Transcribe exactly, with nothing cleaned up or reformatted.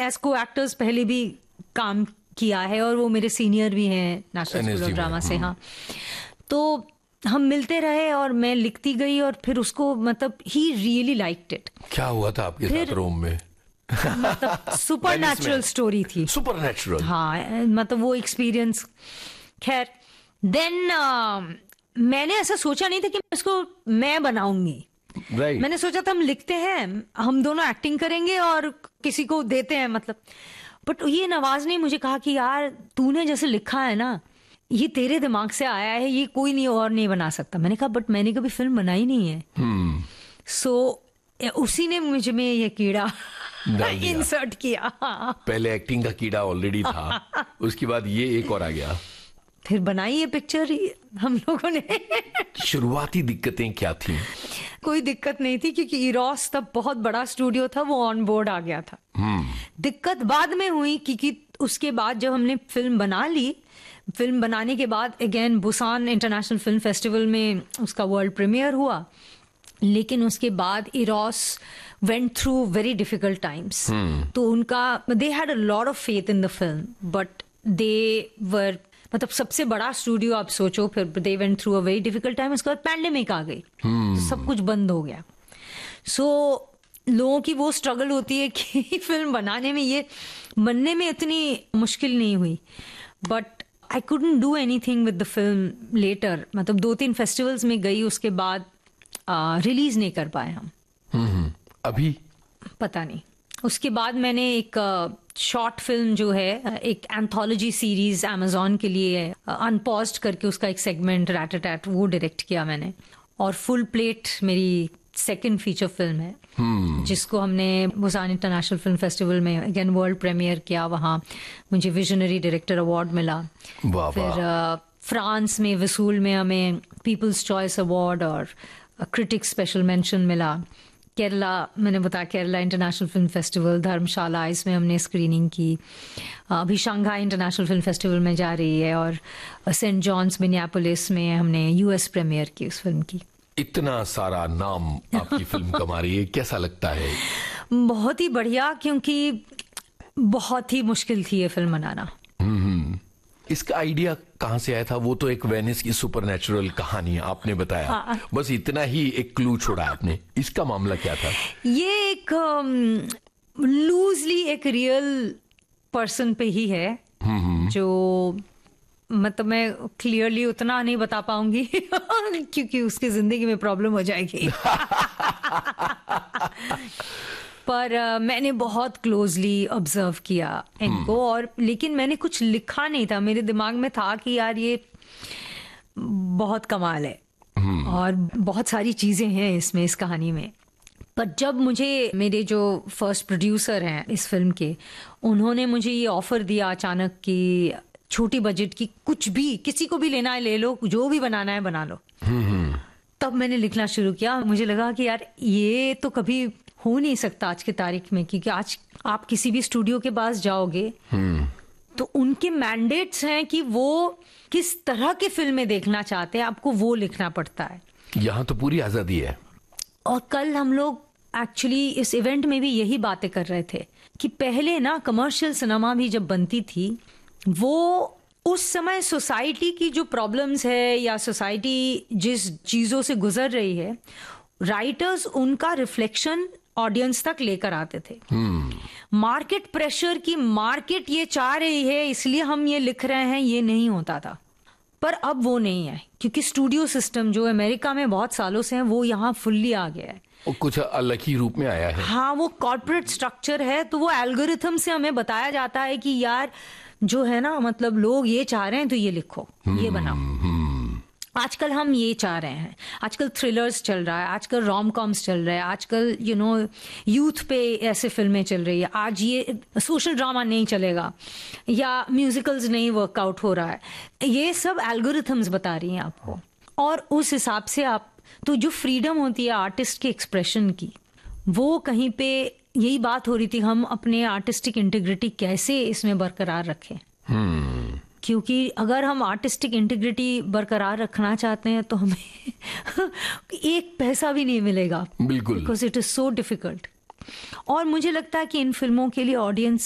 As को actors पहले भी काम किया है और वो मेरे सीनियर भी हैं नेशनल स्कूल ऑफ ड्रामा से। हाँ, तो हम मिलते रहे और मैं लिखती गई और फिर उसको मतलब ही रियली लाइक्ड इट। क्या हुआ था आपके साथ रोम में? मतलब सुपर नेचुरल स्टोरी थी। सुपर नेचुरल, हाँ, मतलब वो एक्सपीरियंस। खैर देन uh, मैंने ऐसा सोचा नहीं था कि इसको मैं बनाऊंगी। right. मैंने सोचा था हम लिखते हैं, हम दोनों एक्टिंग करेंगे और किसी को देते हैं मतलब। बट ये नवाज ने मुझे कहा कि यार तूने जैसे लिखा है ना, ये तेरे दिमाग से आया है, ये कोई नहीं और नहीं बना सकता। मैंने कहा बट मैंने कभी फिल्म बनाई नहीं है। hmm. सो so, उसी ने मुझे में ये कीड़ा इंसर्ट किया। पहले एक्टिंग का कीड़ा ऑलरेडी था, उसके बाद ये एक और आ गया, फिर बनाई ये पिक्चर हम लोगों ने। शुरुआती दिक्कतें क्या थी? कोई दिक्कत नहीं थी क्योंकि इरोस तब बहुत बड़ा स्टूडियो था, वो ऑन बोर्ड आ गया था। hmm. दिक्कत बाद में हुई क्योंकि उसके बाद जब हमने फिल्म बना ली, फिल्म बनाने के बाद again Busan international film festival में उसका वर्ल्ड प्रीमियर हुआ, लेकिन उसके बाद Eros went through very difficult times. तो उनका they had a lot of faith in the film but they वर, मतलब सबसे बड़ा स्टूडियो आप सोचो, फिर they went through a very difficult time. उसके बाद पैंडेमिक आ गई, hmm. तो सब कुछ बंद हो गया। सो so, लोगों की वो स्ट्रगल होती है कि फिल्म बनाने में, ये बनने में इतनी मुश्किल नहीं हुई, but I couldn't do anything with the film letter. मतलब दो तीन फेस्टिवल्स में गई, उसके बाद रिलीज uh, नहीं कर पाए हम। hmm. अभी पता नहीं। उसके बाद मैंने एक शॉर्ट uh, फिल्म जो है, एक एंथोलॉजी सीरीज अमेजोन के लिए अनपॉज्ड uh, करके उसका एक सेगमेंट रैट-अ-टैट, वो डायरेक्ट किया मैंने। और फुल प्लेट मेरी सेकंड फीचर फिल्म है, hmm. जिसको हमने बुसान इंटरनेशनल फिल्म फेस्टिवल में अगेन वर्ल्ड प्रीमियर किया। वहाँ मुझे विजनरी डायरेक्टर अवार्ड मिला। वाह, फिर uh, फ्रांस में वसूल में हमें पीपल्स चॉइस अवार्ड और क्रिटिक्स स्पेशल मेंशन मिला। केरला, मैंने बताया केरला इंटरनेशनल फिल्म फेस्टिवल धर्मशाला, इसमें हमने स्क्रीनिंग की। अभी शंघाई इंटरनेशनल फिल्म फेस्टिवल में जा रही है और सेंट जॉन्स मिनियापोलिस में हमने यूएस प्रीमियर की उस फिल्म की। इतना सारा नाम आपकी फिल्म कमा रही है, कैसा लगता है? बहुत ही बढ़िया, क्योंकि बहुत ही मुश्किल थी ये फिल्म बनाना। इसका आइडिया कहाँ से आया था? वो तो एक वेनिस की सुपरनैचुरल कहानी आपने बताया। हाँ। बस इतना ही एक क्लू छोड़ा आपने। इसका मामला क्या था? ये एक लूजली um, एक रियल पर्सन पे ही है, जो मतलब मैं क्लियरली उतना नहीं बता पाऊंगी क्योंकि उसकी जिंदगी में प्रॉब्लम हो जाएगी। पर uh, मैंने बहुत क्लोजली ऑब्जर्व किया इनको, और लेकिन मैंने कुछ लिखा नहीं था। मेरे दिमाग में था कि यार ये बहुत कमाल है और बहुत सारी चीजें हैं इसमें, इस कहानी में। पर जब मुझे मेरे जो फर्स्ट प्रोड्यूसर हैं इस फिल्म के, उन्होंने मुझे ये ऑफर दिया अचानक कि छोटी बजट की, कुछ भी, किसी को भी लेना है ले लो, जो भी बनाना है बना लो, तब मैंने लिखना शुरू किया। मुझे लगा कि यार ये तो कभी हो नहीं सकता आज की तारीख में, क्योंकि आज आप किसी भी स्टूडियो के पास जाओगे तो उनके मैंडेट्स हैं कि वो किस तरह की फिल्में देखना चाहते हैं, आपको वो लिखना पड़ता है। यहाँ तो पूरी आजादी है। और कल हम लोग एक्चुअली इस इवेंट में भी यही बातें कर रहे थे कि पहले ना कमर्शियल सिनेमा भी जब बनती थी, वो उस समय सोसाइटी की जो प्रॉब्लम्स है या सोसाइटी जिस चीजों से गुजर रही है, राइटर्स उनका रिफ्लेक्शन ऑडियंस तक लेकर आते थे। Market hmm. प्रेशर की, मार्केट ये चाह रही है इसलिए हम ये लिख रहे हैं, ये नहीं होता था। पर अब वो नहीं है, क्योंकि स्टूडियो सिस्टम जो अमेरिका में बहुत सालों से है, वो यहाँ फुल्ली आ गया है। वो कुछ अलग ही रूप में आया है। हाँ, वो कॉर्पोरेट स्ट्रक्चर है, तो वो एल्गोरिथम से हमें बताया जाता है कि यार जो है ना, मतलब लोग ये चाह रहे हैं तो ये लिखो, hmm. ये बनाओ। hmm. आजकल हम ये चाह रहे हैं, आजकल थ्रिलर्स चल रहा है, आजकल रोम कॉम्स चल रहा है, आजकल यू नो यूथ पे ऐसे फिल्में चल रही है। आज ये सोशल ड्रामा नहीं चलेगा या म्यूजिकल्स नहीं वर्कआउट हो रहा है, ये सब एल्गोरिथम्स बता रही हैं आपको। और उस हिसाब से आप, तो जो फ्रीडम होती है आर्टिस्ट के एक्सप्रेशन की, वो कहीं पे यही बात हो रही थी, हम अपने आर्टिस्टिक इंटीग्रिटी कैसे इसमें बरकरार रखें। hmm. क्योंकि अगर हम आर्टिस्टिक इंटीग्रिटी बरकरार रखना चाहते हैं तो हमें एक पैसा भी नहीं मिलेगा, बिल्कुल, because it is so difficult. और मुझे लगता है कि इन फिल्मों के लिए ऑडियंस